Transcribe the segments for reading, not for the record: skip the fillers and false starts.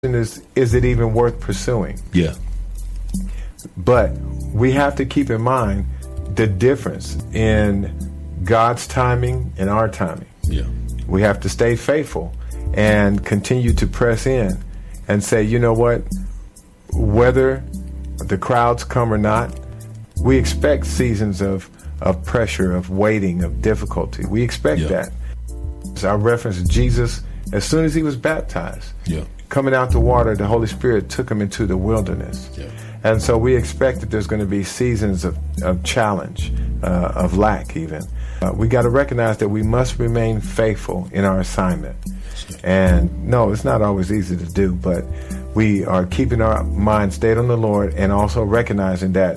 is it even worth pursuing? Yeah. But we have to keep in mind the difference in God's timing and our timing. Yeah. We have to stay faithful and continue to press in and say, you know what, whether the crowds come or not, we expect seasons of pressure, of waiting, of difficulty. We expect that. So I reference Jesus, as soon as he was baptized, coming out the water, the Holy Spirit took him into the wilderness. Yeah. And so we expect that there's going to be seasons of challenge, of lack even. We got to recognize that we must remain faithful in our assignment. And no, it's not always easy to do, but we are keeping our mind stayed on the Lord and also recognizing that,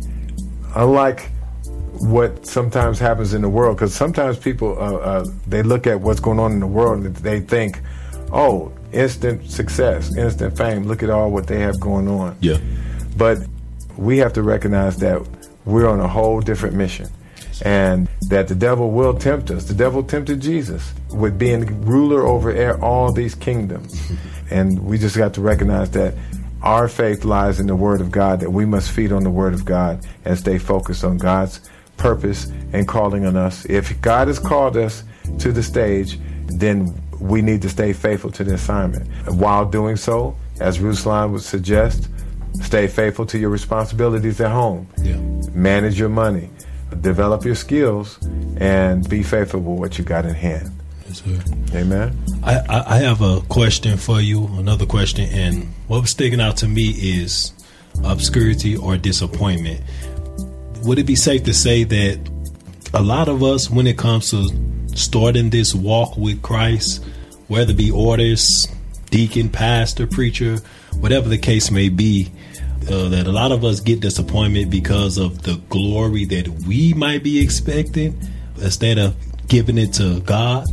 unlike what sometimes happens in the world, because sometimes people, they look at what's going on in the world and they think, oh, instant success, instant fame, look at all what they have going on. Yeah. But we have to recognize that we're on a whole different mission, and that the devil will tempt us. The devil tempted Jesus with being ruler over all these kingdoms. And we just got to recognize that our faith lies in the Word of God, that we must feed on the Word of God and stay focused on God's purpose and calling on us. If God has called us to the stage, then we need to stay faithful to the assignment. While doing so, as Ruslan would suggest, stay faithful to your responsibilities at home. Yeah. Manage your money. Develop your skills and be faithful with what you got in hand. Yes, sir. Amen. I have a question for you, another question, and what was sticking out to me is obscurity or disappointment. Would it be safe to say that a lot of us, when it comes to starting this walk with Christ, whether it be orders, deacon, pastor, preacher, whatever the case may be, that a lot of us get disappointment because of the glory that we might be expecting instead of giving it to God?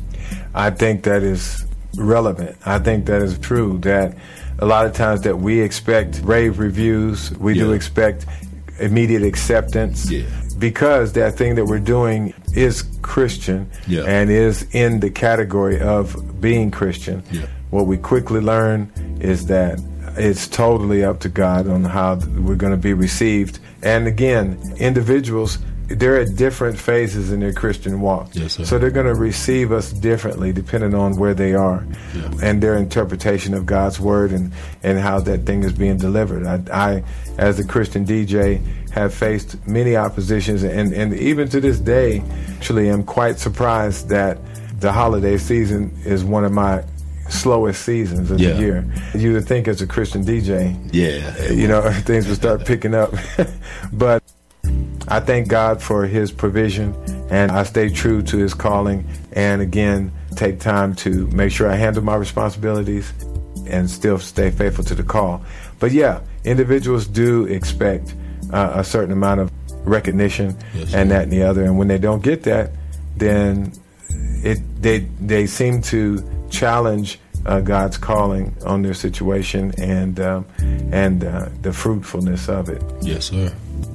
I think that is relevant. I think that is true, that a lot of times that we expect rave reviews, we do expect immediate acceptance, because that thing that we're doing is Christian and is in the category of being Christian. What we quickly learn is that it's totally up to God on how we're going to be received. And again, individuals, they're at different phases in their Christian walk. Yes, sir. So they're going to receive us differently depending on where they are and their interpretation of God's word and how that thing is being delivered. I as a Christian DJ, have faced many oppositions, and even to this day, actually, I'm quite surprised that the holiday season is one of my slowest seasons of the year. You would think as a Christian DJ, things would start picking up. But I thank God for his provision, and I stay true to his calling, and again, take time to make sure I handle my responsibilities and still stay faithful to the call. But individuals do expect a certain amount of recognition and that and the other, and when they don't get that, then they seem to challenge God's calling on their situation and the fruitfulness of it. Yes, sir.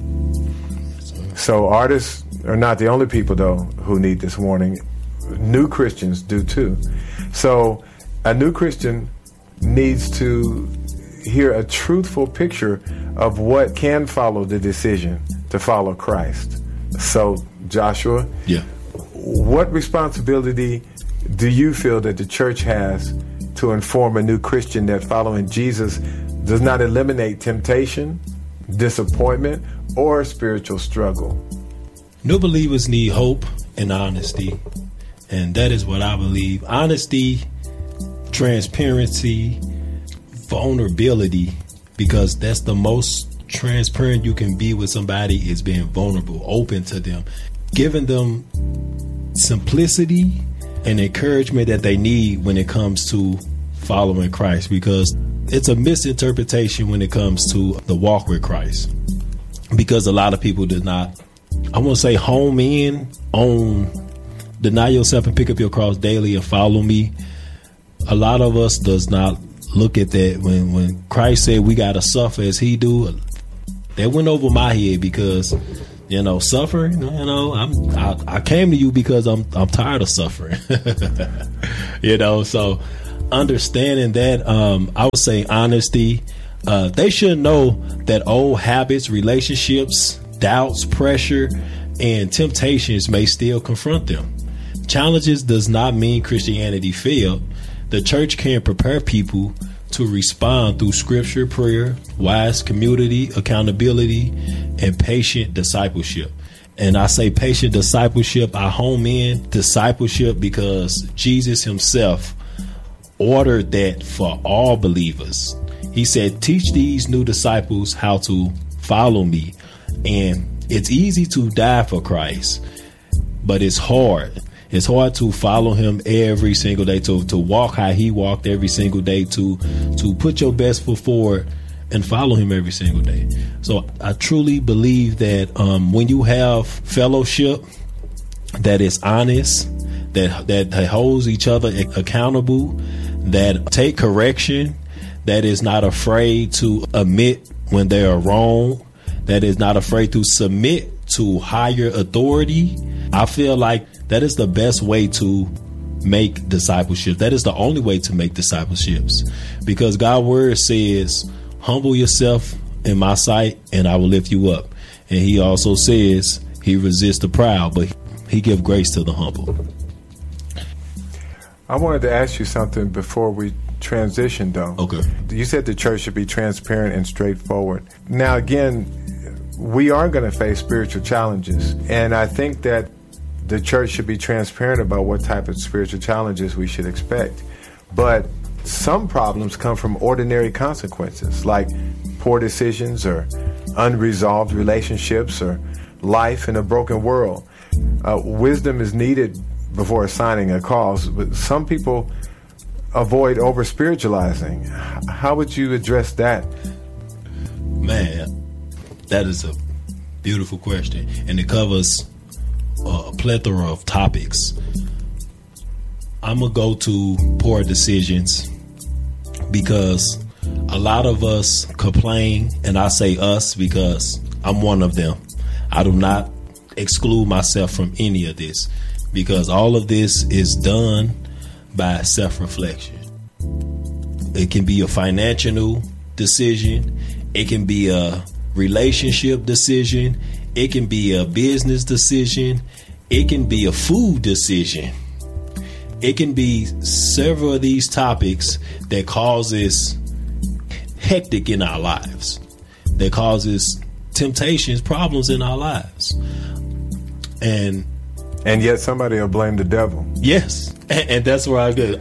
So artists are not the only people, though, who need this warning. New Christians do too. So a new Christian needs to hear a truthful picture of what can follow the decision to follow Christ. So, Joshua, what responsibility do you feel that the church has to inform a new Christian that following Jesus does not eliminate temptation, disappointment, or spiritual struggle? New believers need hope and honesty, and that is what I believe. Honesty, transparency, vulnerability, because that's the most transparent you can be with somebody, is being vulnerable, open to them, giving them simplicity and encouragement that they need when it comes to following Christ, because it's a misinterpretation when it comes to the walk with Christ, because a lot of people do not, I won't say home in on deny yourself and pick up your cross daily and follow me. A lot of us does not look at that. When Christ said we got to suffer as he do, that went over my head, because suffering, I came to you because I'm tired of suffering. So understanding that, I would say honesty. They should know that old habits, relationships, doubts, pressure, and temptations may still confront them. Challenges does not mean Christianity failed. The church can prepare people to respond through scripture, prayer, wise community, accountability, and patient discipleship. And I say patient discipleship, I home in discipleship because Jesus himself ordered that for all believers. He said, teach these new disciples how to follow me. And it's easy to die for Christ, but it's hard. It's hard to follow him every single day, to walk how he walked every single day, to put your best foot forward and follow him every single day. So I truly believe that when you have fellowship that is honest, that holds each other accountable, that take correction, that is not afraid to admit when they are wrong, that is not afraid to submit to higher authority, I feel like that is the best way to make discipleship. That is the only way to make discipleships, because God's word says, humble yourself in my sight and I will lift you up. And he also says he resists the proud, but he gives grace to the humble. I wanted to ask you something before we transition, though. Okay. You said the church should be transparent and straightforward. Now, again, we are going to face spiritual challenges, and I think that the church should be transparent about what type of spiritual challenges we should expect. But some problems come from ordinary consequences, like poor decisions or unresolved relationships or life in a broken world. Wisdom is needed before assigning a cause, but some people avoid over-spiritualizing. How would you address that? Man, that is a beautiful question, and it covers a plethora of topics. I'm going to go to poor decisions because a lot of us complain, and I say us because I'm one of them. I do not exclude myself from any of this, because all of this is done by self-reflection. It can be a financial decision. It can be a relationship decision. It can be a business decision. It can be a food decision. It can be several of these topics that causes hectic in our lives, that causes temptations, problems in our lives. And yet somebody will blame the devil. Yes. And that's where I go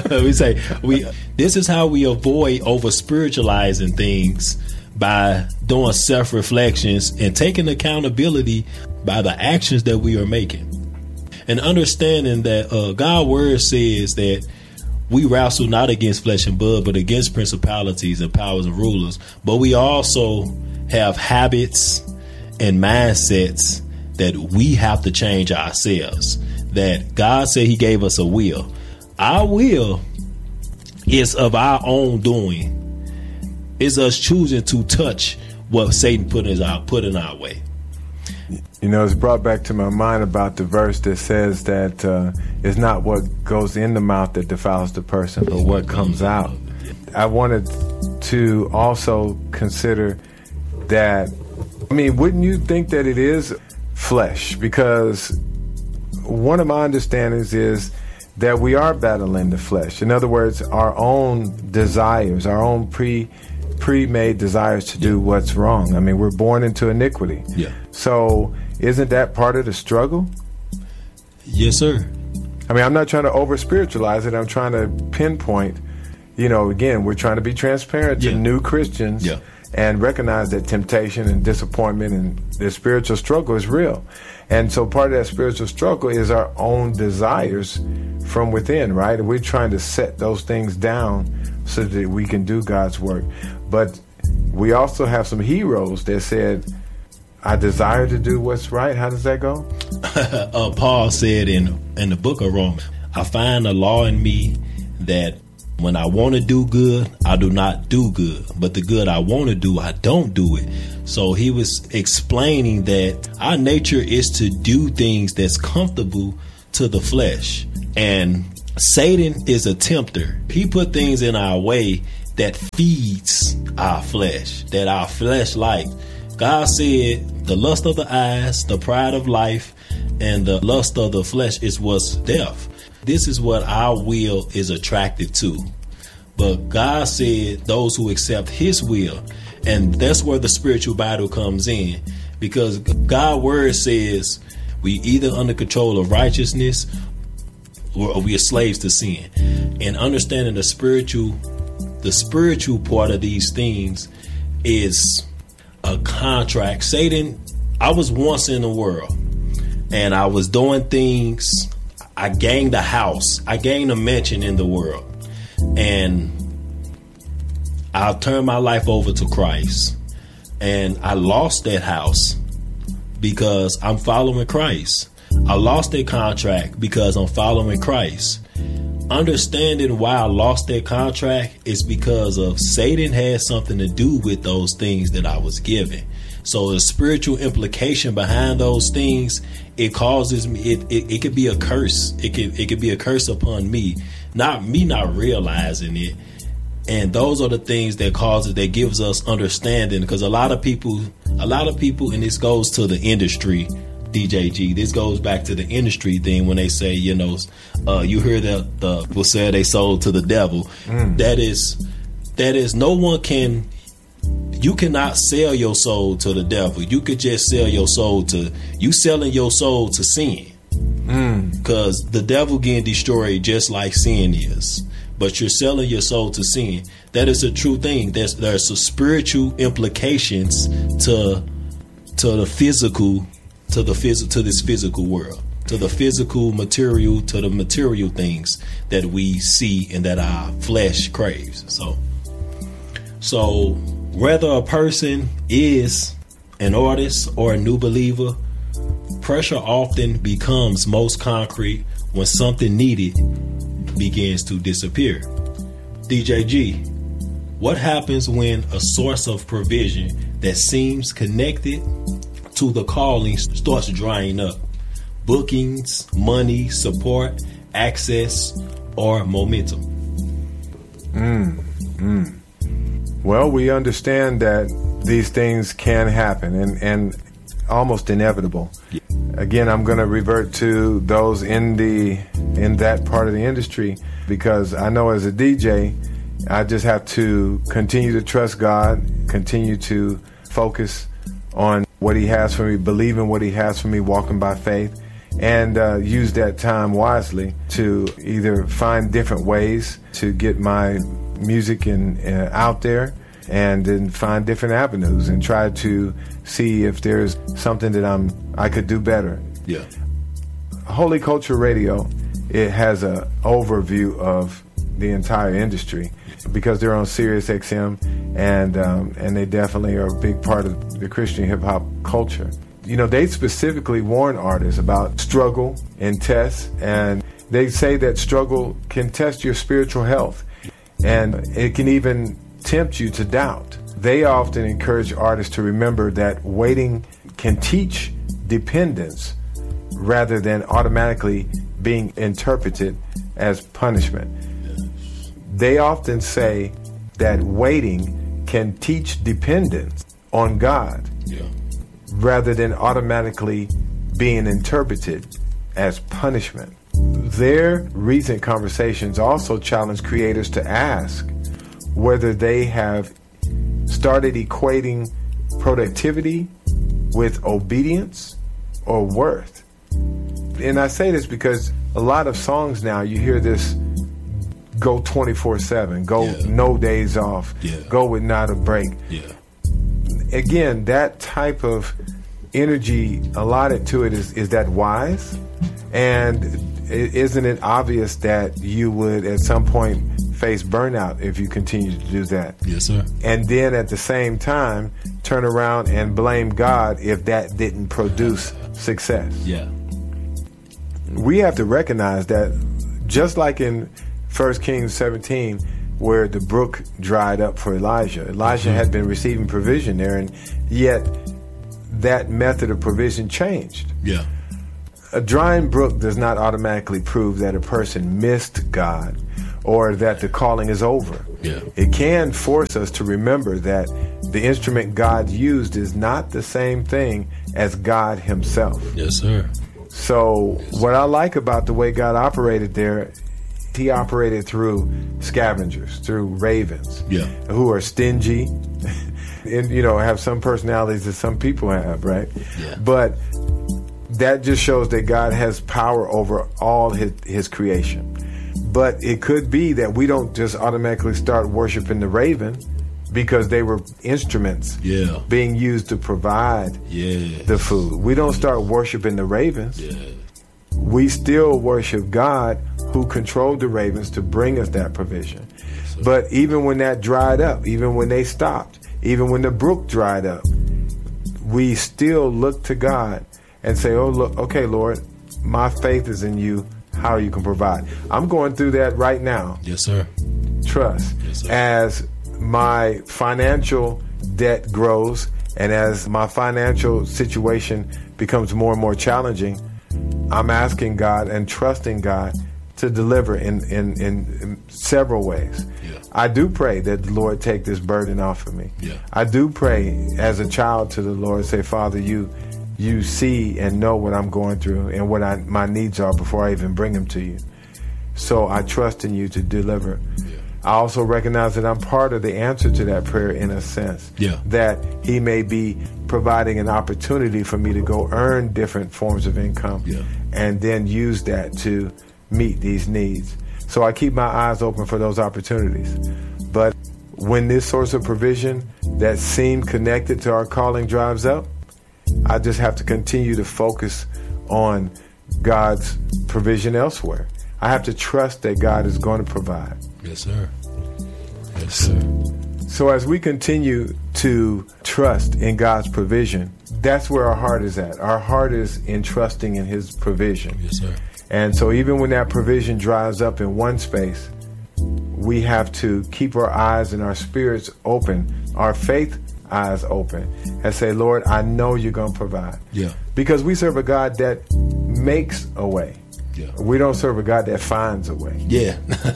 this is how we avoid over spiritualizing things, by doing self-reflections and taking accountability by the actions that we are making, and understanding that God's word says that we wrestle not against flesh and blood, but against principalities and powers and rulers. But we also have habits and mindsets that we have to change ourselves. That God said he gave us a will. Our will is of our own doing. It's us choosing to touch what Satan put in our way. You know, it's brought back to my mind about the verse that says that it's not what goes in the mouth that defiles the person, but what comes out. I wanted to also consider that, I mean, wouldn't you think that it is flesh? Because one of my understandings is that we are battling the flesh. In other words, our own desires, our own pre-made desires to do what's wrong. I mean, we're born into iniquity. Yeah. So isn't that part of the struggle? Yes, sir. I mean, I'm not trying to over-spiritualize it. I'm trying to pinpoint, again, we're trying to be transparent to new Christians and recognize that temptation and disappointment and the spiritual struggle is real. And so part of that spiritual struggle is our own desires from within, right? And we're trying to set those things down so that we can do God's work. But we also have some heroes that said, I desire to do what's right. How does that go? Paul said in the book of Romans, I find a law in me that when I want to do good, I do not do good. But the good I want to do, I don't do it. So he was explaining that our nature is to do things that's comfortable to the flesh. And Satan is a tempter. He put things in our way that feeds our flesh, that our flesh like. God said the lust of the eyes, the pride of life, and the lust of the flesh is what's death. This is what our will is attracted to. But God said those who accept his will, and that's where the spiritual battle comes in, because God's word says we either under control of righteousness or we are slaves to sin. And understanding the spiritual part of these things is a contract. Satan, I was once in the world and I was doing things. I gained a house. I gained a mansion in the world. And I turned my life over to Christ. And I lost that house because I'm following Christ. I lost that contract because I'm following Christ. Understanding why I lost that contract is because of Satan had something to do with those things that I was given. So the spiritual implication behind those things, it causes me, it could be a curse. It could be a curse upon me, not realizing it. And those are the things that gives us understanding, because a lot of people, and this goes to the industry, DJG, this goes back to the industry thing when they say, you hear that the people say they sold to the devil. That is no one can. You cannot sell your soul to the devil. You could just sell your soul you selling your soul to sin. Because the devil getting destroyed just like sin is. But you're selling your soul to sin. That is a true thing. There's some spiritual implications to the physical, to this physical world, to the physical material, to the material things that we see and that our flesh craves. So whether a person is an artist or a new believer, pressure often becomes most concrete when something needed begins to disappear. DJG, what happens when a source of provision that seems connected to the calling starts drying up? Bookings, money, support, access, or momentum? Well, we understand that these things can happen and almost inevitable. Yeah. Again, I'm going to revert to those in that part of the industry, because I know as a DJ, I just have to continue to trust God, continue to focus on what he has for me, believe in what he has for me, walking by faith, and use that time wisely to either find different ways to get my music out there, and then find different avenues and try to see if there's something that I could do better. Yeah. Holy Culture Radio, it has an overview of the entire industry, because they're on Sirius XM, and they definitely are a big part of the Christian hip hop culture. They specifically warn artists about struggle and tests, and they say that struggle can test your spiritual health, and it can even tempt you to doubt. They often encourage artists to remember that waiting can teach dependence rather than automatically being interpreted as punishment. They often say that waiting can teach dependence on God rather than automatically being interpreted as punishment. Their recent conversations also challenge creators to ask whether they have started equating productivity with obedience or worth. And I say this because a lot of songs now, you hear this go 24/7, go no days off, go with not a break. Again, that type of energy allotted to it, is that wise? And isn't it obvious that you would at some point face burnout if you continue to do that? Yes, sir. And then at the same time, turn around and blame God if that didn't produce success. Yeah. We have to recognize that, just like in 1 Kings 17, where the brook dried up for Elijah had been receiving provision there, and yet that method of provision changed. Yeah. A drying brook does not automatically prove that a person missed God or that the calling is over. Yeah. It can force us to remember that the instrument God used is not the same thing as God himself. Yes, sir. So what I like about the way God operated there, he operated through scavengers, through ravens, who are stingy and, have some personalities that some people have, right? Yeah. But that just shows that God has power over all his creation. But it could be that we don't just automatically start worshiping the raven because they were instruments being used to provide the food. We don't start worshiping the ravens. Yeah. We still worship God who controlled the ravens to bring us that provision. Yes, but even when that dried up, even when they stopped, even when the brook dried up, we still look to God and say, oh, look, okay, Lord, my faith is in you, how you can provide. I'm going through that right now. Yes, sir. Trust. Yes, sir. As my financial debt grows and as my financial situation becomes more and more challenging, I'm asking God and trusting God to deliver in several ways. Yeah. I do pray that the Lord take this burden off of me. Yeah. I do pray as a child to the Lord, say, Father, you see and know what I'm going through and what my needs are before I even bring them to you. So I trust in you to deliver. Yeah. I also recognize that I'm part of the answer to that prayer in a sense. Yeah. That he may be providing an opportunity for me to go earn different forms of income and then use that to meet these needs. So I keep my eyes open for those opportunities. But when this source of provision that seemed connected to our calling drives up, I just have to continue to focus on God's provision elsewhere. I have to trust that God is going to provide. Yes, sir. Yes, sir. So as we continue to trust in God's provision, that's where our heart is at. Our heart is in trusting in his provision. Yes, sir. And so even when that provision dries up in one space, we have to keep our eyes and our spirits open, our faith eyes open, and say, Lord, I know you're going to provide. Yeah. Because we serve a God that makes a way. Yeah. We don't serve a God that finds a way. Yeah.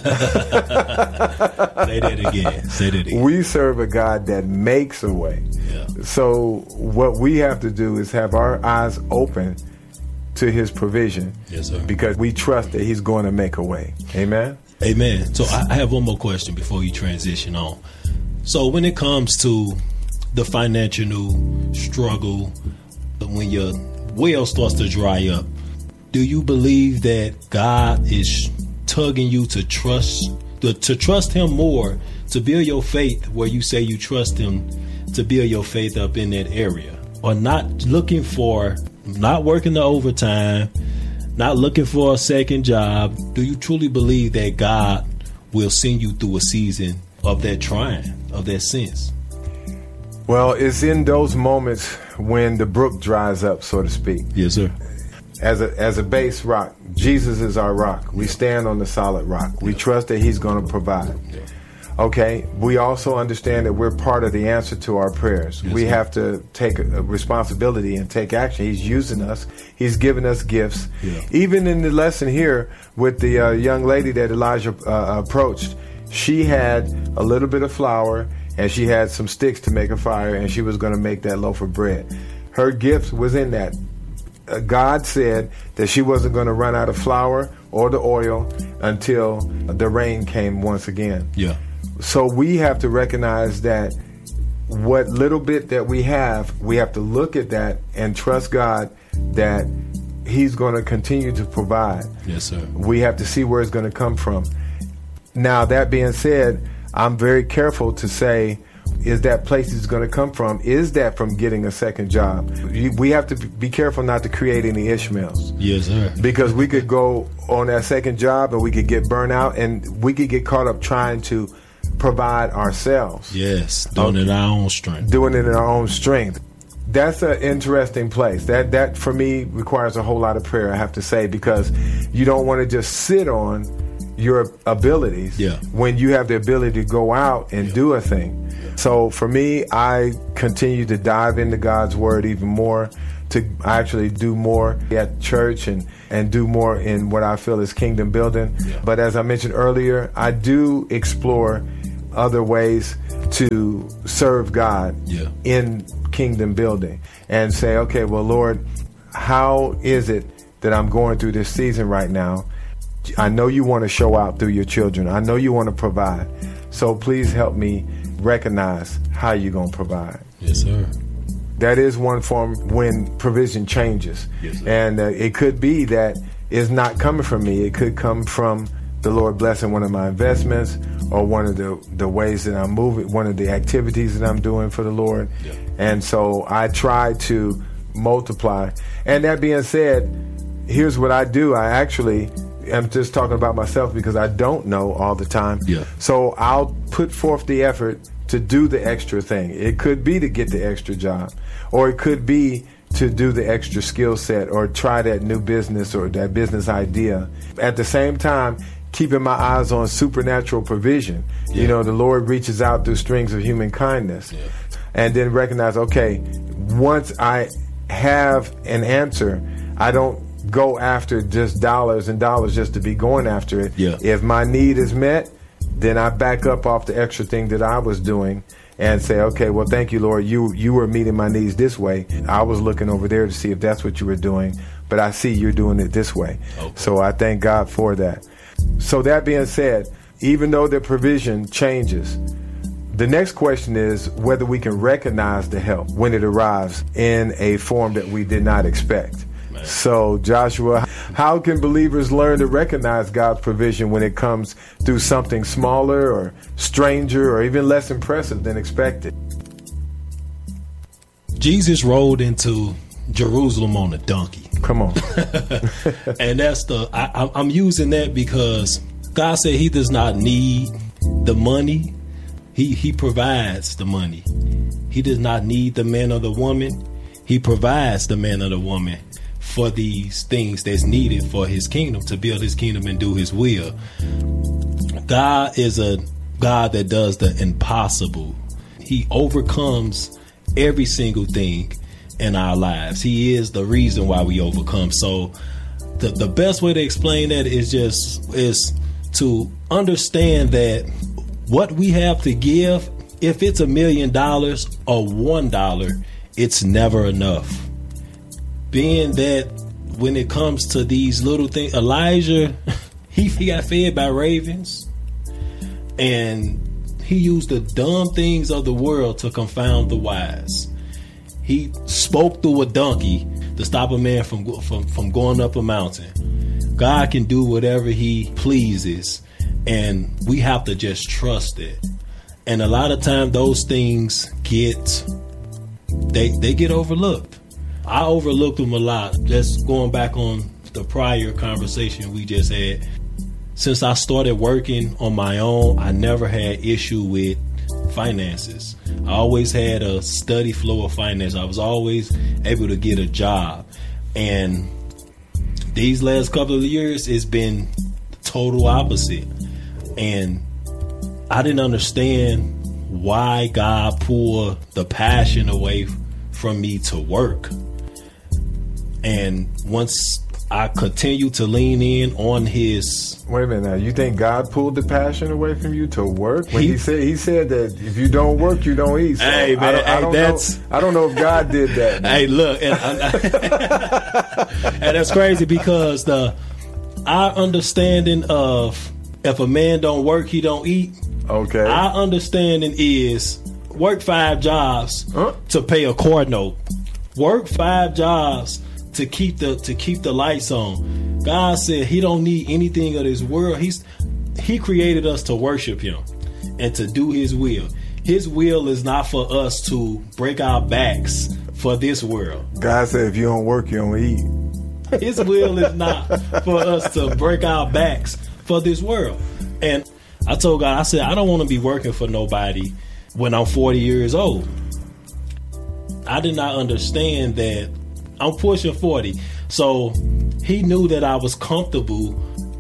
Say that again. We serve a God that makes a way. Yeah. So what we have to do is have our eyes open to his provision. Yes, sir. Because we trust that he's going to make a way. Amen? Amen. So I have one more question before you transition on. So when it comes to the financial struggle, when your well starts to dry up, do you believe that God is tugging you to trust him more, to build your faith where you say you trust him, to build your faith up in that area? Or not working the overtime, not looking for a second job? Do you truly believe that God will send you through a season of that trying, of that sense? Well, it's in those moments when the brook dries up, so to speak. Yes, sir. As a base rock, Jesus is our rock. We stand on the solid rock. We trust that he's going to provide. Okay, we also understand that we're part of the answer to our prayers. Yes, we sir. have to take a responsibility and take action. He's using us. He's given us gifts. Yeah. Even in the lesson here with the young lady that Elijah approached, she had a little bit of flour and she had some sticks to make a fire, and she was going to make that loaf of bread. Her gift was in that. God said that she wasn't going to run out of flour or the oil until the rain came once again. Yeah. So we have to recognize that what little bit that we have to look at that and trust God that he's going to continue to provide. Yes, sir. We have to see where it's going to come from. Now, that being said, I'm very careful to say, is that place it's going to come from? Is that from getting a second job? We have to be careful not to create any Ishmaels. Yes, sir. Because we could go on that second job and we could get burnt out and we could get caught up trying to provide ourselves. Yes, doing it in our own strength. Doing it in our own strength. That's an interesting place. That for me requires a whole lot of prayer, I have to say, because you don't want to just sit on your abilities when you have the ability to go out and do a thing. So for me, I continue to dive into God's word even more, to actually do more at church and do more in what I feel is kingdom building. Yeah. But as I mentioned earlier, I do explore other ways to serve God in kingdom building and say, okay, well, Lord, how is it that I'm going through this season right now? I know you want to show out through your children. I know you want to provide. So please help me recognize how you're going to provide. Yes, sir. That is one form when provision changes. Yes, sir. And it could be that it's not coming from me. It could come from the Lord blessing one of my investments or one of the ways that I'm moving, one of the activities that I'm doing for the Lord. Yeah. And so I try to multiply. And that being said, here's what I do. I actually am just talking about myself because I don't know all the time. Yeah. So I'll put forth the effort to do the extra thing. It could be to get the extra job, or it could be to do the extra skill set or try that new business or that business idea. At the same time, keeping my eyes on supernatural provision. Yeah. You know, the Lord reaches out through strings of human kindness. Yeah. And then recognize, okay, once I have an answer, I don't go after just dollars and dollars just to be going after it. Yeah. If my need is met, then I back up off the extra thing that I was doing and say, okay, well, thank you, Lord. You were meeting my needs this way. I was looking over there to see if that's what you were doing, but I see you're doing it this way. Okay. So I thank God for that. So that being said, even though the provision changes, the next question is whether we can recognize the help when it arrives in a form that we did not expect. Man. So, Joshua, how can believers learn to recognize God's provision when it comes through something smaller or stranger or even less impressive than expected? Jesus rode into Jerusalem on a donkey. Come on. And that's I'm using that because God said he does not need the money. He provides the money. He does not need the man or the woman. He provides the man or the woman for these things that's needed for his kingdom, to build his kingdom and do his will. God is a God that does the impossible. He overcomes every single thing in our lives. He is the reason why we overcome. So the best way to explain that is to understand that what we have to give, if it's $1 million or $1, it's never enough. Being that when it comes to these little things, Elijah, he got fed by ravens, and he used the dumb things of the world to confound the wise. He spoke through a donkey to stop a man from going up a mountain. God can do whatever he pleases, and we have to just trust it. And a lot of time those things get overlooked. I overlooked them a lot. Just going back on the prior conversation we just had. Since I started working on my own, I never had issue with finances. I always had a steady flow of finance. I was always able to get a job. And these last couple of years, it's been the total opposite. And I didn't understand why God pulled the passion away from me to work. And once I continue to lean in on his... Wait a minute now. You think God pulled the passion away from you to work? When he said that if you don't work, you don't eat. So hey, man, I don't know if God did that. Man. Hey, look. And that's crazy because our understanding of if a man don't work, he don't eat. Okay. Our understanding is work 5 jobs to pay a car note. Work 5 jobs to keep the lights on. God said he don't need anything of this world. He created us to worship him and to do his will. His will is not for us to break our backs for this world. God said if you don't work, you don't eat. His will is not for us to break our backs for this world. And I told God, I said, I don't want to be working for nobody when I'm 40 years old. I did not understand that I'm pushing 40. So he knew that I was comfortable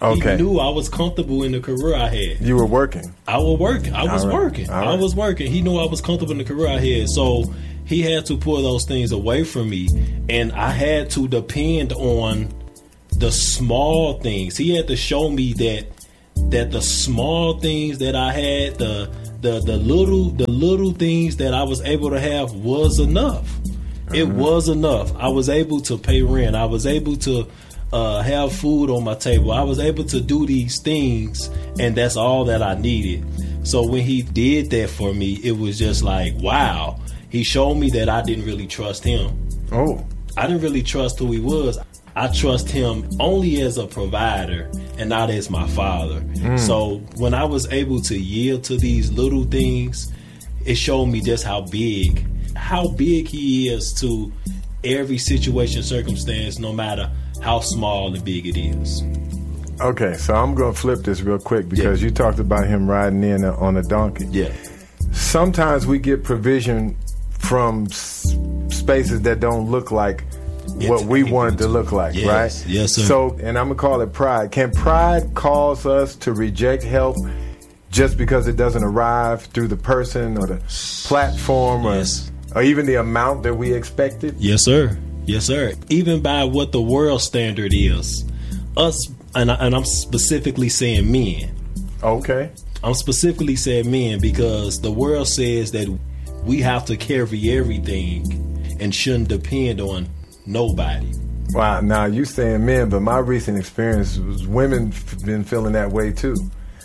Okay. He knew I was comfortable in the career I had. You were working. I was working. I was All right. working. All right. I was working. He knew I was comfortable in the career I had. So he had to pull those things away from me. And I had to depend on the small things. He had to show me that the small things that I had, the little things that I was able to have was enough. It was enough. I was able to pay rent. I was able to have food on my table. I was able to do these things, and that's all that I needed. So when he did that for me, it was just like, wow. He showed me that I didn't really trust him. Oh. I didn't really trust who he was. I trust him only as a provider and not as my father. So when I was able to yield to these little things, it showed me just how big he is to every situation, circumstance, no matter how small and big it is. Okay, so I'm going to flip this real quick because you talked about him riding in on a donkey. Yeah. Sometimes we get provision from spaces that don't look like what we want it to look like, Yes. right? Yes, sir. So, and I'm going to call it pride. Can pride cause us to reject help just because it doesn't arrive through the person or the platform or even the amount that we expected? Yes, sir. Yes, sir. Even by what the world standard is, us, and I'm specifically saying men. Okay. I'm specifically saying men because the world says that we have to carry everything and shouldn't depend on nobody. Wow. Now you saying men, but my recent experience was women been feeling that way too.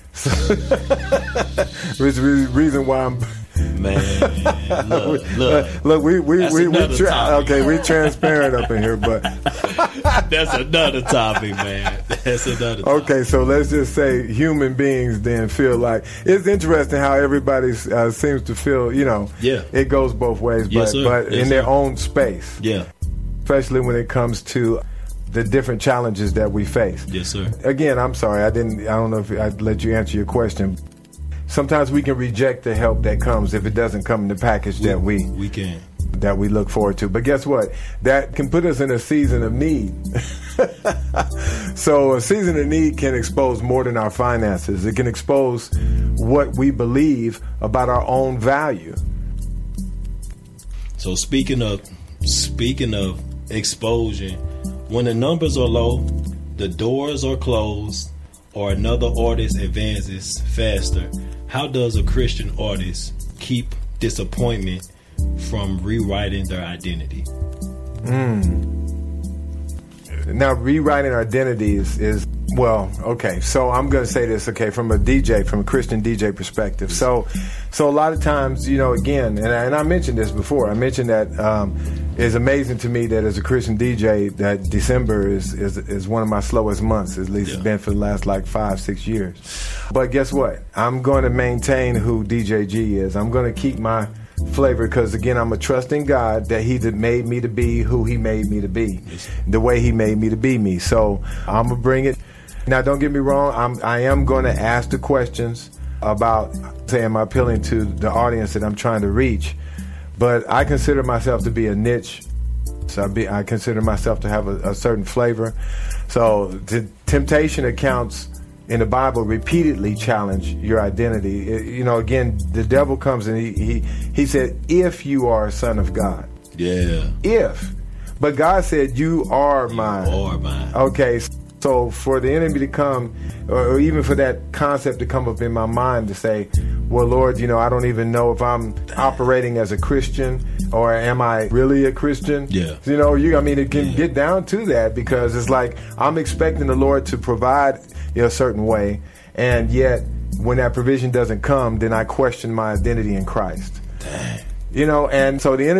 Which is the reason why I'm. Man, look, we topic. we transparent up in here, but that's another topic, man. That's another topic. Okay, so let's just say human beings then feel like it's interesting how everybody seems to feel. Yeah. It goes both ways, Yes, sir. but Yes, in their sir. own space. Yeah. Especially when it comes to the different challenges that we face. Yes, sir. Again, I'm sorry, I don't know if I'd let you answer your question. Sometimes we can reject the help that comes if it doesn't come in the package that we can. That we look forward to. But guess what? That can put us in a season of need. So a season of need can expose more than our finances. It can expose what we believe about our own value. So speaking of exposure, when the numbers are low, the doors are closed, or another artist advances faster, how does a Christian artist keep disappointment from rewriting their identity? Now, rewriting our identities is well, okay. So I'm going to say this, okay, from a Christian DJ perspective. So a lot of times, again, and I mentioned this before. I mentioned that it's amazing to me that as a Christian DJ, that December is one of my slowest months. At least it's been for the last 5-6 years. But guess what? I'm going to maintain who DJ G is. I'm going to keep my flavor because, again, I'm a trusting God that He made me to be who He made me to be, the way He made me to be me. So I'm going to bring it. Now, don't get me wrong. I am going to ask the questions about, say, am I appealing to the audience that I'm trying to reach? But I consider myself to be a niche. So I consider myself to have a certain flavor. So the temptation accounts in the Bible repeatedly challenge your identity. Again, the devil comes and he said, if you are a son of God. Yeah. If. But God said, you are mine. You are mine. Okay. So for the enemy to come, or even for that concept to come up in my mind to say, well, Lord, I don't even know if I'm operating as a Christian or am I really a Christian? Yeah. It can get down to that because it's like I'm expecting the Lord to provide a certain way, and yet when that provision doesn't come, then I question my identity in Christ. Dang. And so the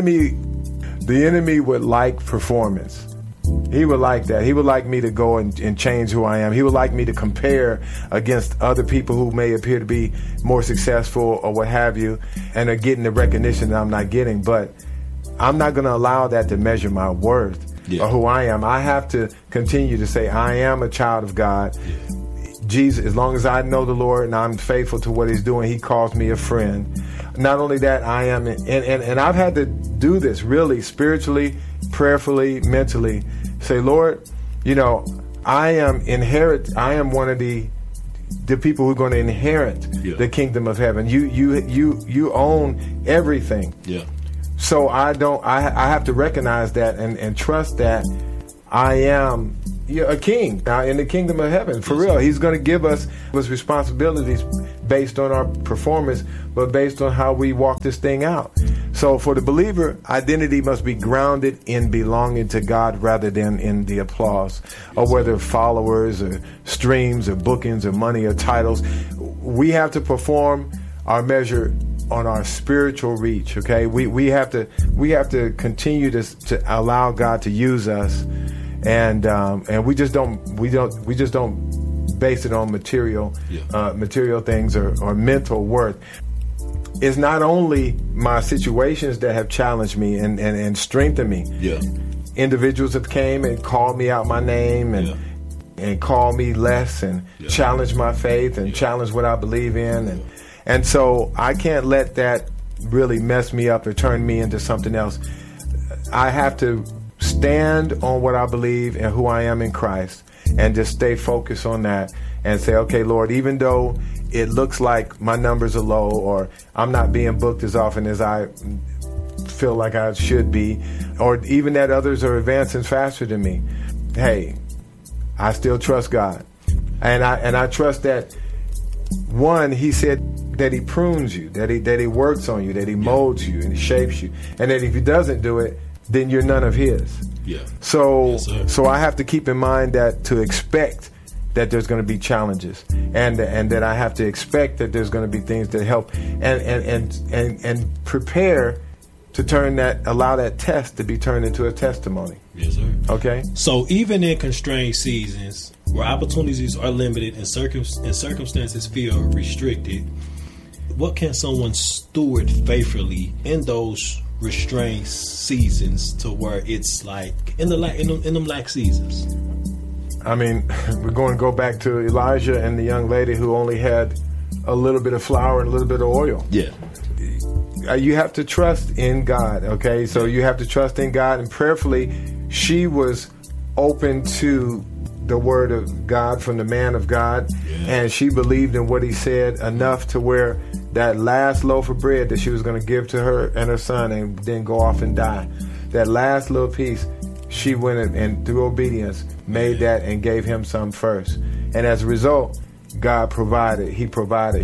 enemy would like performance. He would like that. He would like me to go and change who I am. He would like me to compare against other people who may appear to be more successful or what have you, and are getting the recognition that I'm not getting. But I'm not going to allow that to measure my worth or who I am. I have to continue to say I am a child of God. Jesus, as long as I know the Lord and I'm faithful to what He's doing, He calls me a friend. Not only that, I am, and I've had to do this really spiritually, prayerfully, mentally. Say, Lord, I am one of the people who are going to inherit the kingdom of heaven. You own everything. Yeah. So I have to recognize that and trust that I am a king now in the kingdom of heaven. For real. He's going to give us responsibilities based on our performance, but based on how we walk this thing out. So for the believer, identity must be grounded in belonging to God rather than in the applause or whether followers or streams or bookings or money or titles. We have to perform our measure on our spiritual reach. Okay, we have to continue to allow God to use us, and we just don't base it on material things or mental worth. It's not only my situations that have challenged me and strengthened me. Yeah. Individuals have came and called me out my name and called me less and challenged my faith and challenged what I believe in. And so I can't let that really mess me up or turn me into something else. I have to stand on what I believe and who I am in Christ and just stay focused on that and say, okay, Lord, even though it looks like my numbers are low or I'm not being booked as often as I feel like I should be, or even that others are advancing faster than me, hey, I still trust God. And I trust that, one, he said that he prunes you, that he works on you, that he molds you and he shapes you, and that if he doesn't do it, then you're none of his. Yeah. So I have to keep in mind that to expect that there's going to be challenges, and that I have to expect that there's going to be things that help and prepare to allow that test to be turned into a testimony. Yes, sir. Okay. So even in constrained seasons where opportunities are limited and circumstances feel restricted, what can someone steward faithfully in those restrained seasons to where it's like in them lack seasons? I mean, we're going to go back to Elijah and the young lady who only had a little bit of flour and a little bit of oil. Yeah. You have to trust in God, okay? So you have to trust in God, and prayerfully, she was open to the word of God from the man of God, and she believed in what he said enough to where that last loaf of bread that she was going to give to her and her son and then go off and die, that last little piece, she went and through obedience made that and gave him some first. And as a result, God provided. He provided.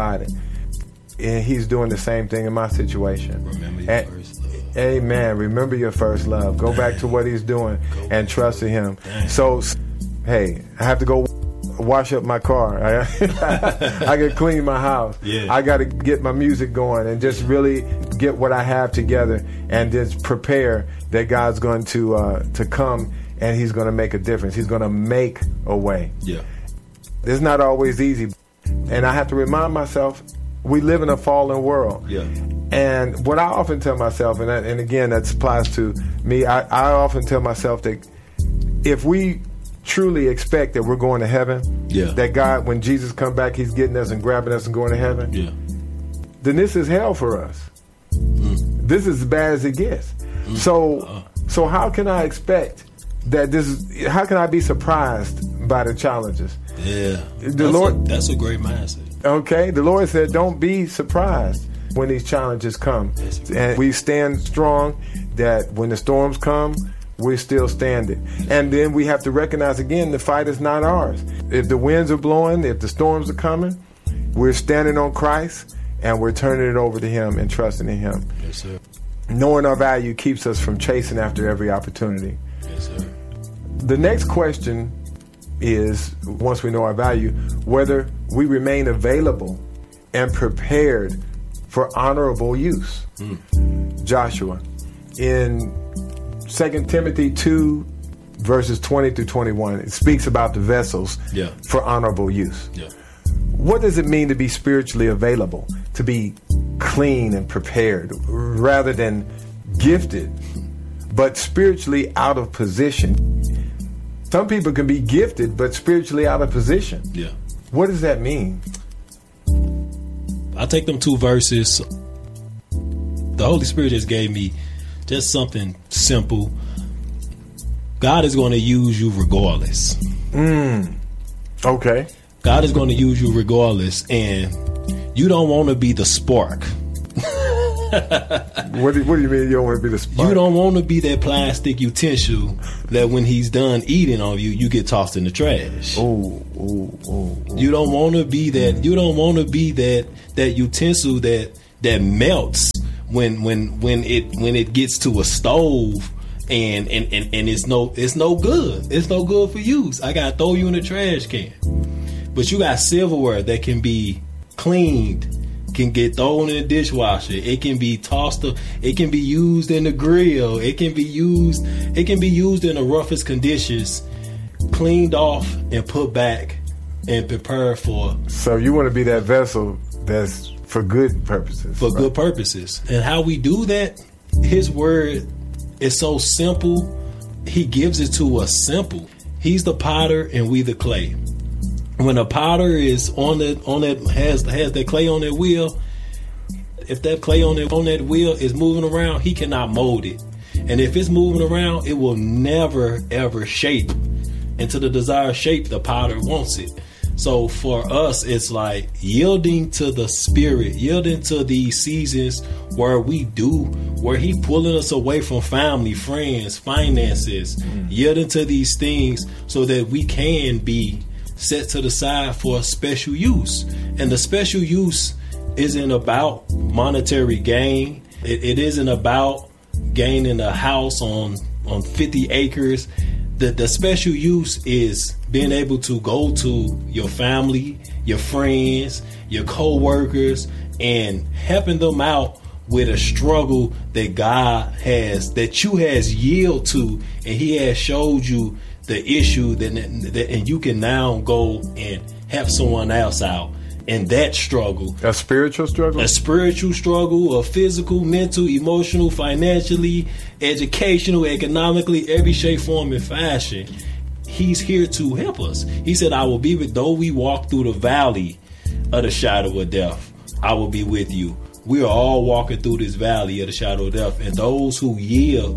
And he's doing the same thing in my situation. Remember your first love. Amen. Remember your first love. Go back to what he's doing and trust in him. So, hey, I have to go wash up my car. I got to clean my house. Yeah. I got to get my music going and just really get what I have together and just prepare that God's going to come and he's going to make a difference. He's going to make a way. Yeah. It's not always easy. And I have to remind myself, we live in a fallen world. Yeah. And what I often tell myself, and again, that applies to me, I often tell myself that if we truly expect that we're going to heaven, that God, when Jesus comes back, he's getting us and grabbing us and going to heaven, then this is hell for us. This is as bad as it gets. So how can I expect that how can I be surprised by the challenges? Yeah. That's a great mindset. Okay, the Lord said, don't be surprised when these challenges come. And we stand strong that when the storms come, we're still standing. And then we have to recognize again, the fight is not ours. If the winds are blowing, if the storms are coming, we're standing on Christ and we're turning it over to him and trusting in him. Yes, sir. Knowing our value keeps us from chasing after every opportunity. Yes, sir. The next question is, once we know our value, whether we remain available and prepared for honorable use. Joshua, in 2 Timothy 2, verses 20 through 21, it speaks about the vessels for honorable use. Yeah. What does it mean to be spiritually available, to be clean and prepared, rather than gifted, but spiritually out of position? Some people can be gifted, but spiritually out of position. Yeah. What does that mean? I take them two verses. The Holy Spirit just gave me just something simple. God is going to use you regardless. Okay. God is going to use you regardless, and you don't want to be the spark. What do you mean you don't want to be the spark? You don't want to be that plastic utensil that when he's done eating on you, you get tossed in the trash. Ooh. You don't want to be that. You don't want to be that utensil that melts when it gets to a stove and it's no good. It's no good for use. I gotta throw you in the trash can. But you got silverware that can be cleaned, can get thrown in the dishwasher. It can be tossed up. It can be used in the grill. It can be used in the roughest conditions, cleaned off and put back and prepared for. So you want to be that vessel that's for good purposes. For good purposes. And how we do that, his word is so simple. He gives it to us simple. He's the potter and we the clay. When a potter is has that clay on that wheel, if that clay on that wheel is moving around, he cannot mold it. And if it's moving around, it will never ever shape into the desired shape the potter wants it. So for us, it's like yielding to the Spirit, yielding to these seasons where he pulling us away from family, friends, finances, yielding to these things so that we can be set to the side for a special use. And the special use isn't about monetary gain. It isn't about gaining a house on 50 acres. The special use is being able to go to your family, your friends, your co-workers, and helping them out with a struggle that God has, that you has yielded to, and he has showed you the issue that and you can now go and help someone else out in that struggle. A spiritual struggle? A spiritual struggle, a physical, mental, emotional, financially, educational, economically, every shape, form, and fashion. He's here to help us. He said, I will be with, though we walk through the valley of the shadow of death, I will be with you. We are all walking through this valley of the shadow of death. And those who yield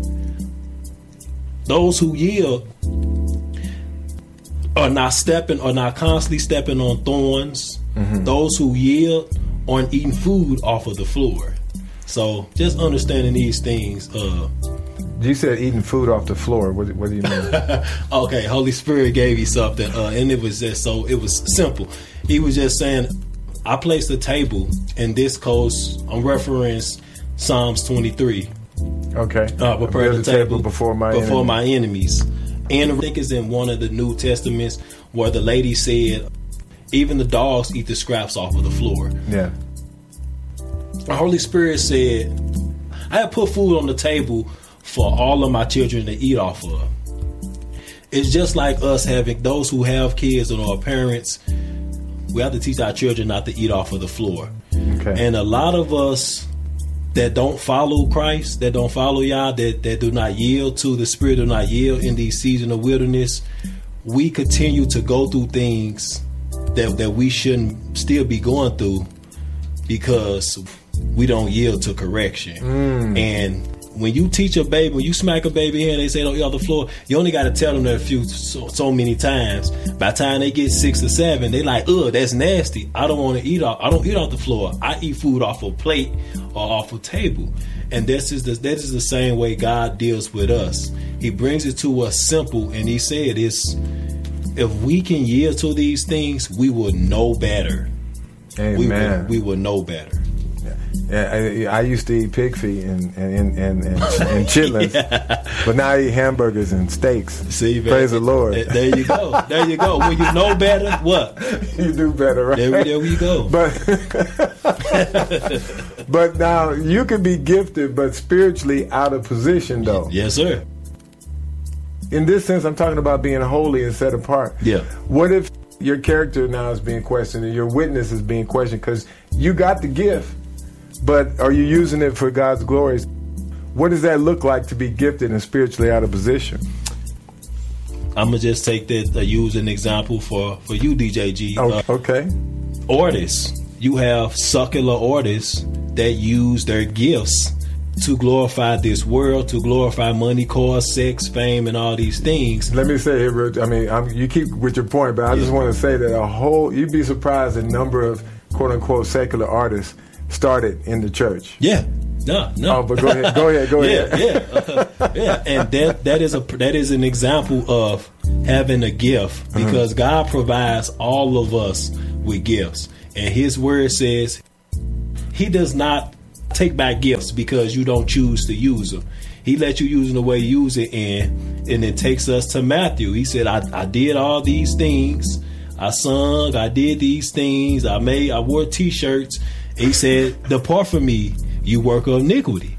are not constantly stepping on thorns. Mm-hmm. Those who yield aren't eating food off of the floor. So just understanding these things. You said eating food off the floor. What do you mean? Okay, Holy Spirit gave you something, and it was simple. He was just saying, I placed the table, and this goes on reference Psalms 23. Okay. Prepare the table before my enemies. And I think it's in one of the New Testaments where the lady said, even the dogs eat the scraps off of the floor. Yeah. The Holy Spirit said, I have put food on the table for all of my children to eat off of. It's just like us having those who have kids and are parents. We have to teach our children not to eat off of the floor. Okay. And a lot of us that don't follow Christ, that don't follow Yah, that do not yield to the Spirit, do not yield in these seasons of wilderness, we continue to go through things that we shouldn't still be going through because we don't yield to correction. And when you teach a baby, when you smack a baby here and they say don't eat off the floor, you only got to tell them that so many times. By the time they get 6 or 7, they like, ugh, that's nasty. I don't want to eat off. I don't eat off the floor. I eat food off a plate or off a table. And that is the same way God deals with us. He brings it to us simple, and he said, if we can yield to these things, we will know better. Amen. We will know better. Yeah, I used to eat pig feet and chitlins, but now I eat hamburgers and steaks. See, praise the Lord. There you go. There you go. When you know better, what? You do better, right? There we go. But now you can be gifted, but spiritually out of position, though. Yes, sir. In this sense, I'm talking about being holy and set apart. Yeah. What if your character now is being questioned and your witness is being questioned because you got the gift, but are you using it for God's glory? What does that look like to be gifted and spiritually out of position? I'm going to just take that, use an example for you, DJ G. Okay. Artists. You have secular artists that use their gifts to glorify this world, to glorify money, cars, sex, fame, and all these things. Let me say here, Rich, I mean, you keep with your point, but I just want to say that you'd be surprised the number of quote unquote secular artists started in the church. Yeah. No. Oh, but go ahead. Yeah. And that is an example of having a gift, because God provides all of us with gifts, and His word says He does not take back gifts because you don't choose to use them. He let you use them the way you use it, and it takes us to Matthew. He said, I did all these things. I sung, I did these things, I wore t-shirts. He said, depart from me, you worker of iniquity.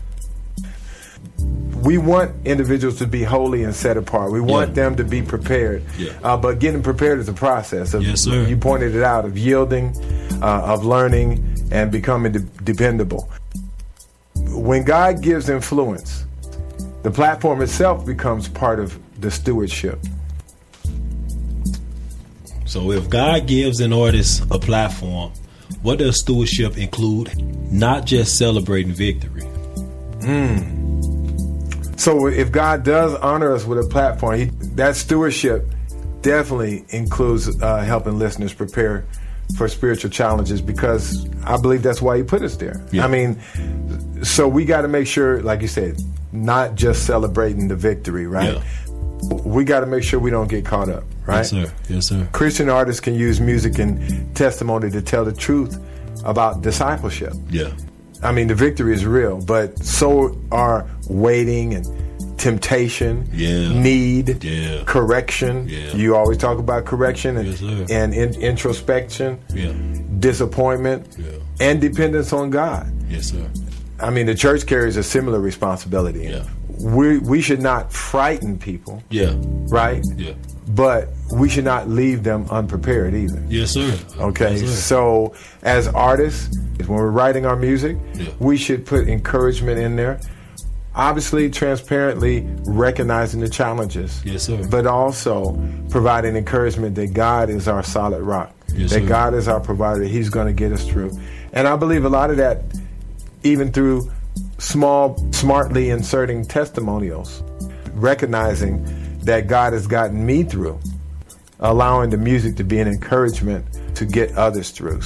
We want individuals to be holy and set apart. We want them to be prepared. Yeah. But getting prepared is a process. Yes, sir. You pointed it out, of yielding, of learning, and becoming dependable. When God gives influence, the platform itself becomes part of the stewardship. So if God gives an artist a platform, what does stewardship include? Not just celebrating victory. So if God does honor us with a platform, that stewardship definitely includes helping listeners prepare for spiritual challenges, because I believe that's why He put us there. Yeah. I mean, so we got to make sure, like you said, not just celebrating the victory, right? Yeah. We got to make sure we don't get caught up, right? Yes, sir. Christian artists can use music and testimony to tell the truth about discipleship. Yeah. I mean, the victory is real, but so are waiting and temptation, need, correction. Yeah. You always talk about correction and introspection, disappointment, and dependence on God. Yes, sir. I mean, the church carries a similar responsibility. Yeah. We should not frighten people. Yeah. Right? Yeah. But we should not leave them unprepared either. Yes, sir. Okay. Yes, sir. So as artists, when we're writing our music, we should put encouragement in there. Obviously, transparently recognizing the challenges. Yes, sir. But also providing encouragement that God is our solid rock. Yes, that sir. God is our provider. He's going to get us through. And I believe a lot of that, even through smartly inserting testimonials, recognizing that God has gotten me through, allowing the music to be an encouragement to get others through.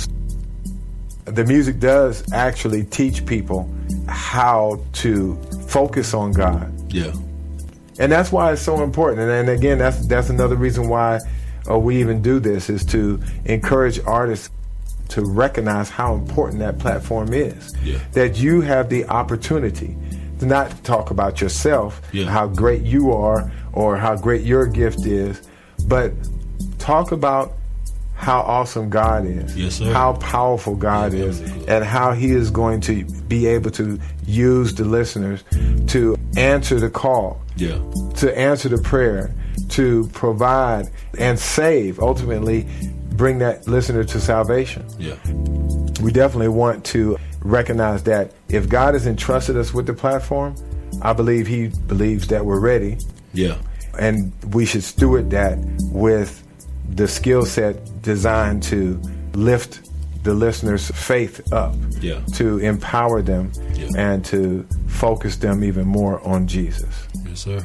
The music does actually teach people how to focus on God. Yeah. And that's why it's so important. And again, that's another reason why we even do this, is to encourage artists to recognize how important that platform is. Yeah. That you have the opportunity to not talk about yourself, how great you are or how great your gift is, but talk about how awesome God is, yes, sir. How powerful God is, and how He is going to be able to use the listeners to answer the call, to answer the prayer, to provide and save, ultimately bring that listener to salvation. Yeah. We definitely want to recognize that if God has entrusted us with the platform, I believe He believes that we're ready. Yeah. And we should steward that with the skill set designed to lift the listener's faith up, to empower them, and to focus them even more on Jesus. Yes, sir.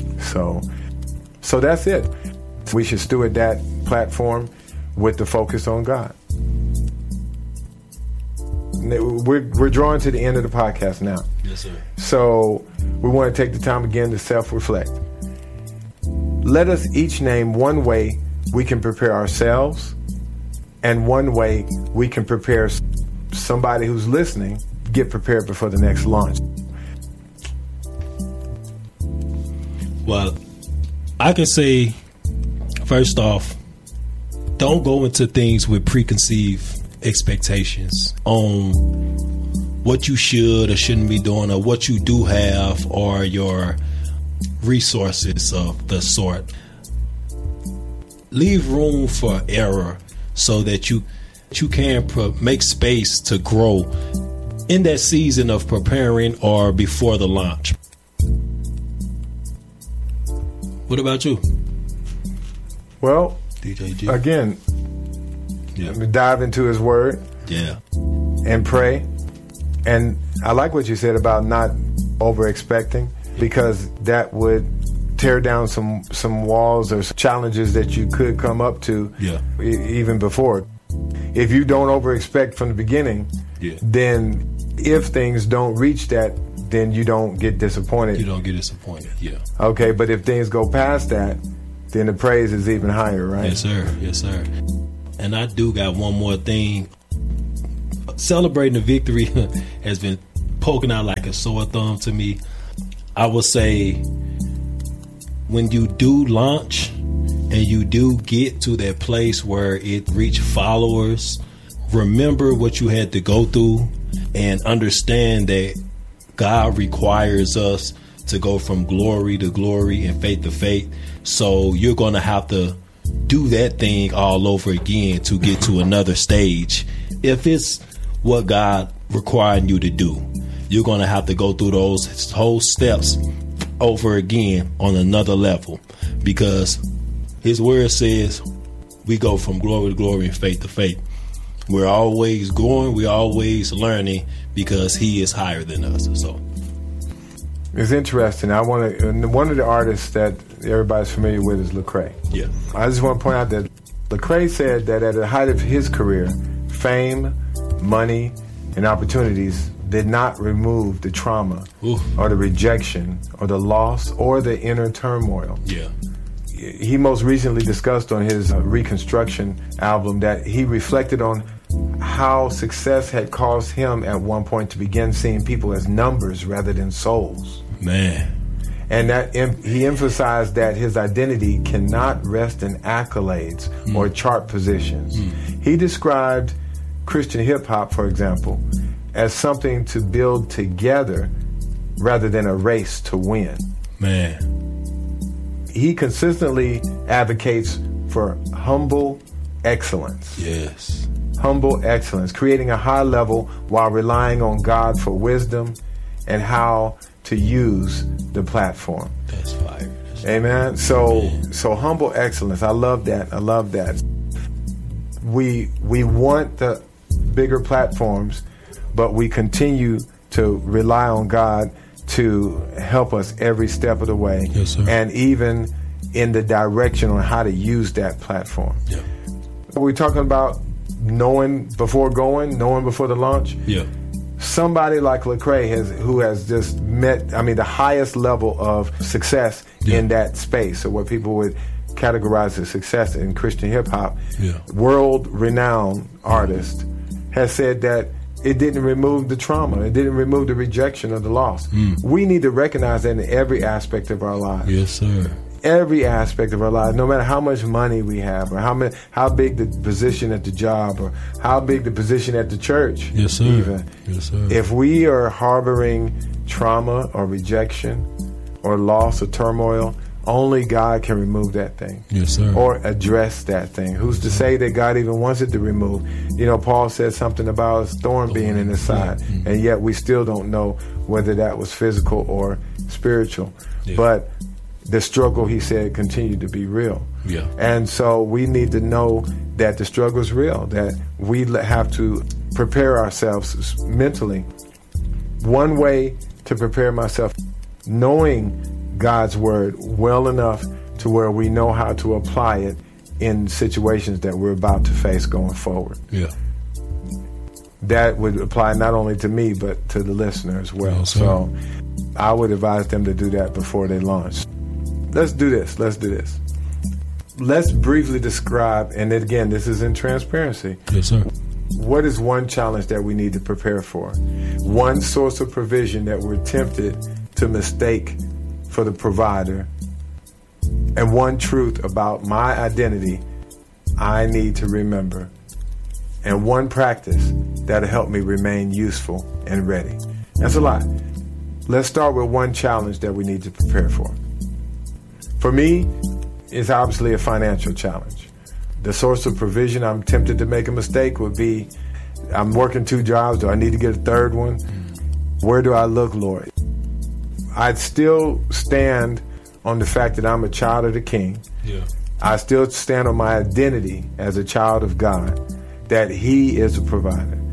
So that's it. We should steward that platform with the focus on God. We're drawing to the end of the podcast now. Yes, sir. So we want to take the time again to self-reflect. Let us each name one way we can prepare ourselves and one way we can prepare somebody who's listening, get prepared before the next launch. Well, I can say, first off, don't go into things with preconceived expectations on what you should or shouldn't be doing, or what you do have, or your resources of the sort. Leave room for error so that you can make space to grow in that season of preparing or before the launch. What about you? Well, DJ G. Again, let me dive into His Word, and pray, And I like what you said about not over-expecting, because that would tear down some walls or challenges that you could come up to even before. If you don't over-expect from the beginning, then if things don't reach that, then you don't get disappointed. You don't get disappointed, Okay, but if things go past that, then the praise is even higher, right? Yes, sir. Yes, sir. And I do got one more thing. Celebrating the victory has been poking out like a sore thumb to me. I would say when you do launch and you do get to that place where it reached followers, remember what you had to go through and understand that God requires us to go from glory to glory and faith to faith. So you're going to have to do that thing all over again to get to another stage. If it's what God requiring you to do, you're going to have to go through those whole steps over again on another level, because his word says we go from glory to glory and faith to faith. We're always growing, we're always learning, because he is higher than us. So it's interesting. One of the artists that everybody's familiar with is Lecrae. Yeah. I just want to point out that Lecrae said that at the height of his career, fame, money, and opportunities did not remove the trauma or the rejection or the loss or the inner turmoil. Yeah. He most recently discussed on his Reconstruction album that he reflected on how success had caused him at one point to begin seeing people as numbers rather than souls. Man. And that he emphasized that his identity cannot rest in accolades or chart positions. He described Christian hip-hop, for example, as something to build together rather than a race to win. Man. He consistently advocates for humble excellence. Yes. Humble excellence, creating a high level while relying on God for wisdom and how to use the platform. That's fire. Amen. So humble excellence. I love that. I love that. We want the bigger platforms, but we continue to rely on God to help us every step of the way. Yes, sir. And even in the direction on how to use that platform. Yeah. We're talking about knowing before going, knowing before the launch. Yeah. Somebody like Lecrae who has just met, the highest level of success in that space, or what people would categorize as success in Christian hip hop. Yeah. World-renowned artist has said that it didn't remove the trauma. It didn't remove the rejection or the loss. We need to recognize that in every aspect of our lives. Yes, sir. Every aspect of our lives, no matter how much money we have, or how big the position at the job, or how big the position at the church. Yes, sir. Even. Yes, sir. If we are harboring trauma or rejection or loss or turmoil, only God can remove that thing. Yes, sir. Or address that thing. Who's to say that God even wants it to remove? Paul said something about a thorn being in his side, and yet we still don't know whether that was physical or spiritual. Yeah. But the struggle, he said, continued to be real. Yeah. And so we need to know that the struggle is real, that we have to prepare ourselves mentally. One way to prepare myself, knowing God's word well enough to where we know how to apply it in situations that we're about to face going forward. Yeah. That would apply not only to me, but to the listener as well. Yes, so I would advise them to do that before they launch. Let's do this. Let's briefly describe, and again, this is in transparency. Yes, sir. What is one challenge that we need to prepare for? One source of provision that we're tempted to mistake for the provider, and one truth about my identity I need to remember, and one practice that'll help me remain useful and ready. That's a lot. Let's start with one challenge that we need to prepare for. For me, it's obviously a financial challenge. The source of provision I'm tempted to make a mistake would be, I'm working 2 jobs. Do I need to get a third one? Where do I look, Lord? I'd still stand on the fact that I'm a child of the King. Yeah. I still stand on my identity as a child of God, that He is a provider,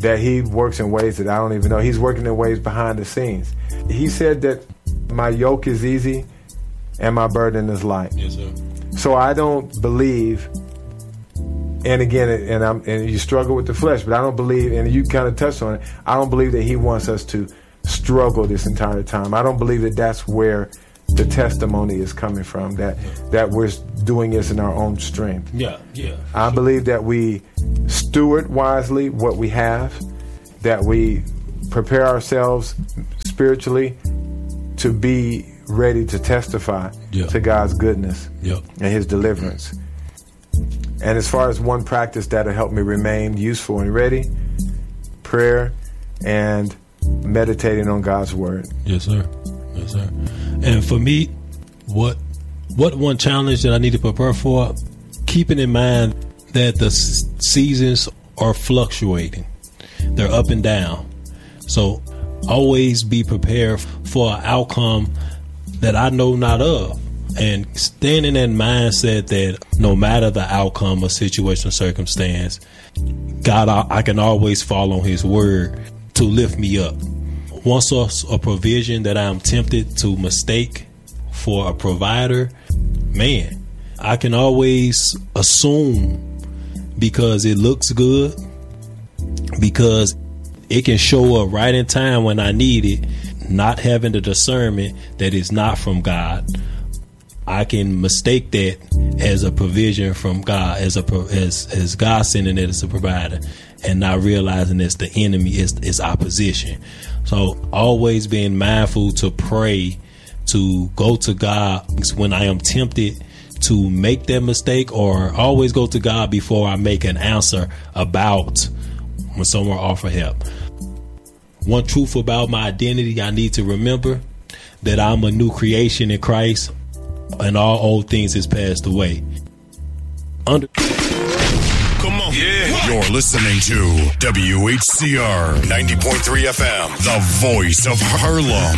that he works in ways that I don't even know. He's working in ways behind the scenes. He said that my yoke is easy and my burden is light. Yes, sir. So I don't believe, and again, and you struggle with the flesh, but I don't believe, and you kind of touched on it, I don't believe that he wants us to struggle this entire time. I don't believe that that's where the testimony is coming from, that we're doing this in our own strength. Yeah. I believe that we steward wisely what we have, that we prepare ourselves spiritually to be ready to testify to God's goodness and his deliverance. And as far as one practice that'll help me remain useful and ready, prayer and meditating on God's word. Yes, sir. Yes, sir. And for me, what one challenge that I need to prepare for, keeping in mind that the seasons are fluctuating. They're up and down. So always be prepared for an outcome that I know not of. And staying in that mindset that no matter the outcome or situation or circumstance, God, I can always fall on his word to lift me up. One source of provision that I'm tempted to mistake for a provider, man, I can always assume because it looks good, because it can show up right in time when I need it, not having the discernment that it's not from God. I can mistake that as a provision from God, as God sending it as a provider, and not realizing it's the enemy, is opposition. So always being mindful to pray, to go to God when I am tempted to make that mistake, or always go to God before I make an answer about when someone offer help. One truth about my identity I need to remember, that I'm a new creation in Christ, and all old things has passed away. Come on. Yeah. You're listening to WHCR 90.3 FM, the voice of Harlem.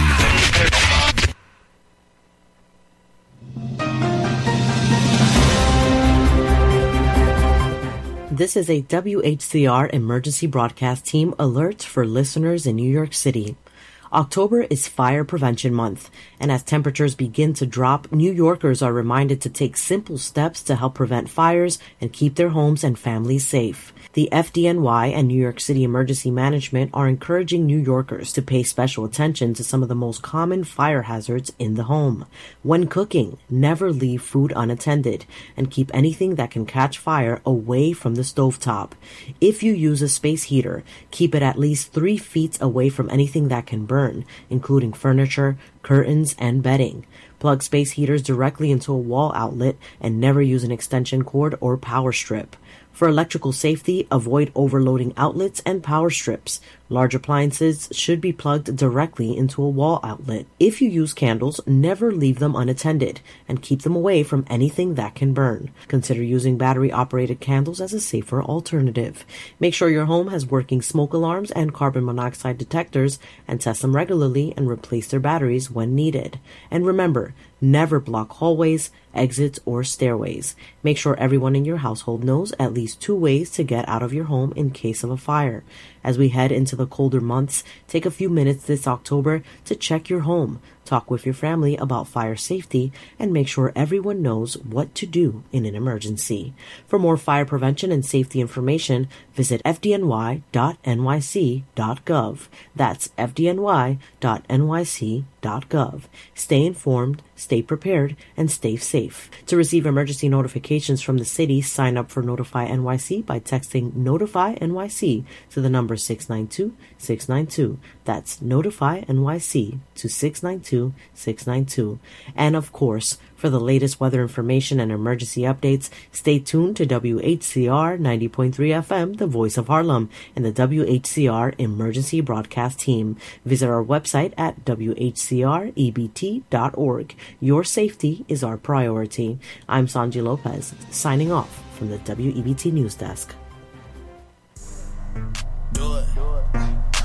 This is a WHCR emergency broadcast team alert for listeners in New York City. October is Fire Prevention Month, and as temperatures begin to drop, New Yorkers are reminded to take simple steps to help prevent fires and keep their homes and families safe. The FDNY and New York City Emergency Management are encouraging New Yorkers to pay special attention to some of the most common fire hazards in the home. When cooking, never leave food unattended, and keep anything that can catch fire away from the stovetop. If you use a space heater, keep it at least 3 feet away from anything that can burn, including furniture, curtains, and bedding. Plug space heaters directly into a wall outlet and never use an extension cord or power strip. For electrical safety, avoid overloading outlets and power strips. Large appliances should be plugged directly into a wall outlet. If you use candles, never leave them unattended and keep them away from anything that can burn. Consider using battery-operated candles as a safer alternative. Make sure your home has working smoke alarms and carbon monoxide detectors, and test them regularly and replace their batteries when needed. And remember, never block hallways, exits, or stairways. Make sure everyone in your household knows at least 2 ways to get out of your home in case of a fire. As we head into the colder months, take a few minutes this October to check your home, talk with your family about fire safety, and make sure everyone knows what to do in an emergency. For more fire prevention and safety information, visit fdny.nyc.gov. That's fdny.nyc.gov. Stay informed, stay prepared, and stay safe. To receive emergency notifications from the city, sign up for Notify NYC by texting Notify NYC to the number 692-692. That's Notify NYC to 692-692. And of course, for the latest weather information and emergency updates, stay tuned to WHCR 90.3 FM, the voice of Harlem, and the WHCR emergency broadcast team. Visit our website at WHCREBT.org. Your safety is our priority. I'm Sanji Lopez, signing off from the WEBT News Desk. Do it.